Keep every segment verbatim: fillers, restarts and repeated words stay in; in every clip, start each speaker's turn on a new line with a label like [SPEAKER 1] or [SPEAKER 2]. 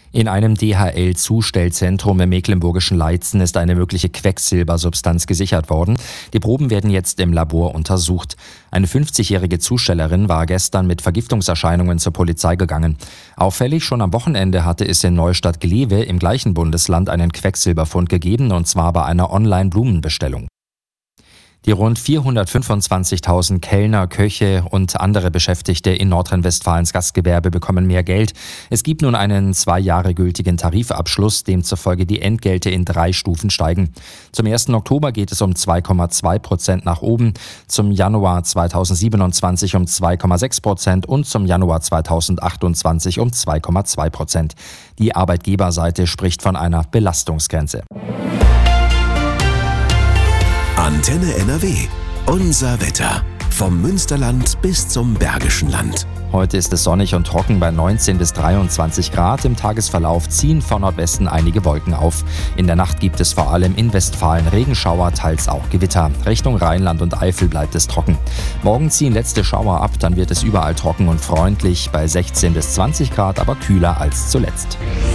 [SPEAKER 1] In einem D H L-Zustellzentrum im mecklenburgischen Leitzen ist eine mögliche Quecksilbersubstanz gesichert worden. Die Proben werden jetzt im Labor untersucht. Eine fünfzigjährige Zustellerin war gestern mit Vergiftungserscheinungen zur Polizei gegangen. Auffällig, schon am Wochenende hatte es in Neustadt-Glewe im gleichen Bundesland einen Quecksilberfund gegeben, und zwar bei einer Online-Blumenbestellung. Die rund vierhundertfünfundzwanzigtausend Kellner, Köche und andere Beschäftigte in Nordrhein-Westfalens Gastgewerbe bekommen mehr Geld. Es gibt nun einen zwei Jahre gültigen Tarifabschluss, demzufolge die Entgelte in drei Stufen steigen. Zum ersten Oktober geht es um zwei Komma zwei Prozent nach oben, zum Januar zweitausendsiebenundzwanzig um zwei Komma sechs Prozent und zum Januar zweitausendachtundzwanzig um zwei Komma zwei Prozent. Die Arbeitgeberseite spricht von einer Belastungsgrenze.
[SPEAKER 2] Antenne N R W. Unser Wetter. Vom Münsterland bis zum Bergischen Land.
[SPEAKER 1] Heute ist es sonnig und trocken bei neunzehn bis dreiundzwanzig Grad. Im Tagesverlauf ziehen von Nordwesten einige Wolken auf. In der Nacht gibt es vor allem in Westfalen Regenschauer, teils auch Gewitter. Richtung Rheinland und Eifel bleibt es trocken. Morgen ziehen letzte Schauer ab, dann wird es überall trocken und freundlich bei sechzehn bis zwanzig Grad, aber kühler als zuletzt.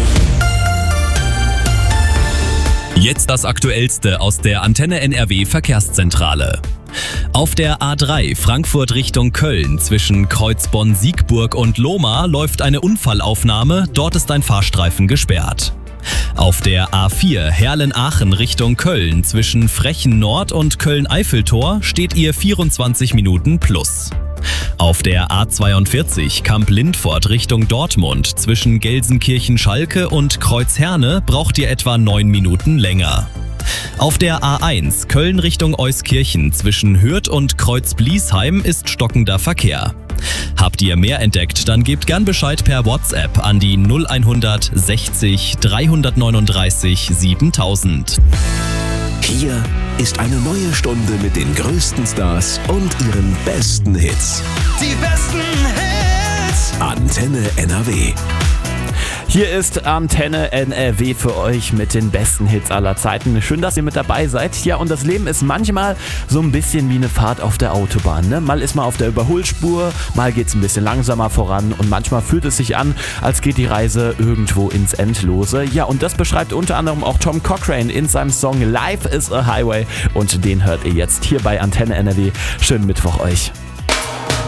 [SPEAKER 3] Jetzt das Aktuellste aus der Antenne N R W Verkehrszentrale. Auf der A drei Frankfurt Richtung Köln zwischen Kreuzbonn-Siegburg und Lohmar läuft eine Unfallaufnahme, dort ist ein Fahrstreifen gesperrt. Auf der A vier Herlen-Aachen Richtung Köln zwischen Frechen Nord und Köln-Eiffeltor steht ihr vierundzwanzig Minuten plus. Auf der A zweiundvierzig Kamp-Lindfort Richtung Dortmund zwischen Gelsenkirchen-Schalke und Kreuzherne braucht ihr etwa neun Minuten länger. Auf der A eins Köln Richtung Euskirchen zwischen Hürth und Kreuz-Bliesheim ist stockender Verkehr. Habt ihr mehr entdeckt, dann gebt gern Bescheid per WhatsApp an die null sechzig dreihundertneununddreißig siebentausend.
[SPEAKER 2] Hier ist eine neue Stunde mit den größten Stars und ihren besten Hits.
[SPEAKER 4] Die besten Hits.
[SPEAKER 2] Antenne N R W.
[SPEAKER 5] Hier ist Antenne N R W für euch mit den besten Hits aller Zeiten. Schön, dass ihr mit dabei seid. Ja, und das Leben ist manchmal so ein bisschen wie eine Fahrt auf der Autobahn, ne? Mal ist man auf der Überholspur, mal geht es ein bisschen langsamer voran und manchmal fühlt es sich an, als geht die Reise irgendwo ins Endlose. Ja, und das beschreibt unter anderem auch Tom Cochrane in seinem Song Life is a Highway und den hört ihr jetzt hier bei Antenne N R W. Schönen Mittwoch euch.